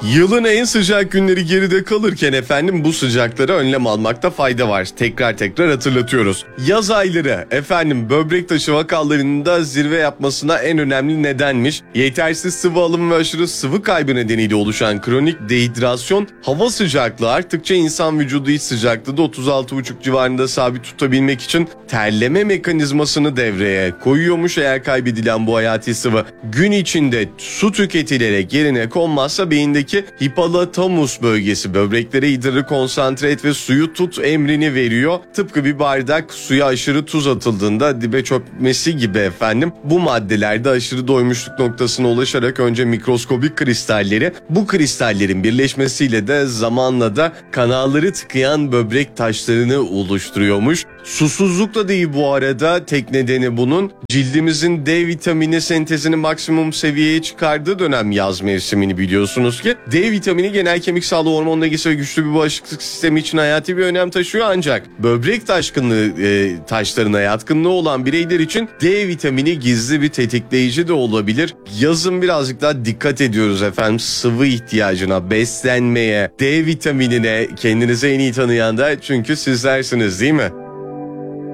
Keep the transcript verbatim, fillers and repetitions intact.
Yılın en sıcak günleri geride kalırken efendim bu sıcaklara önlem almakta fayda var. Tekrar tekrar hatırlatıyoruz. Yaz ayları efendim böbrek taşı vakalarında zirve yapmasına en önemli nedenmiş. Yetersiz sıvı alımı ve aşırı sıvı kaybı nedeniyle oluşan kronik dehidrasyon, hava sıcaklığı arttıkça insan vücudu iç sıcaklığı da otuz altı buçuk civarında sabit tutabilmek için terleme mekanizmasını devreye koyuyormuş. Eğer kaybedilen bu hayati sıvı gün içinde su tüketilerek yerine konmazsa beyindeki hipotalamus bölgesi böbreklere idrarı konsantre et ve suyu tut emrini veriyor. Tıpkı bir bardak suya aşırı tuz atıldığında dibe çökmesi gibi efendim. Bu maddelerde aşırı doymuşluk noktasına ulaşarak önce mikroskobik kristalleri, bu kristallerin birleşmesiyle de zamanla da kanalları tıkayan böbrek taşlarını oluşturuyormuş. Susuzluk da değil bu arada, tek nedeni bunun cildimizin D vitamini sentezini maksimum seviyeye çıkardığı dönem yaz mevsimini biliyorsunuz ki. D vitamini genel kemik sağlığı, hormon dengesi ve güçlü bir bağışıklık sistemi için hayati bir önem taşıyor, ancak böbrek taşkınlığı e, taşlarına yatkınlığı olan bireyler için D vitamini gizli bir tetikleyici de olabilir. Yazın birazcık daha dikkat ediyoruz efendim sıvı ihtiyacına, beslenmeye, D vitaminine. Kendinize en iyi tanıyan da çünkü sizlersiniz değil mi?